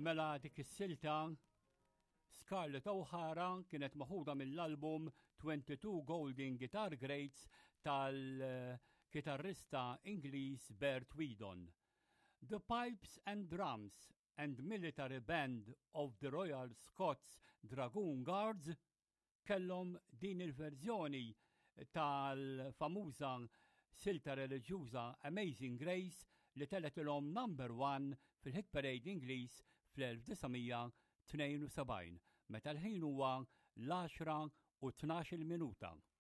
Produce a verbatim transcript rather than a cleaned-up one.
Mela dik is-silta Scarlett O'Hara kienet maħuda mill-album twenty-two Golden Guitar Greats tal-kitarrista Ingliż Bert Weedon. The Pipes and Drums and Military Band of the Royal Scots Dragoon Guards kellhom din il-verżjoni tal-famuża silta reliġjuża Amazing Grace li teletilhom number one fil-hit parade Ingliż fl-nineteen seventy-two meta l-ħin huwa l-għaxra u tnax-il minuta.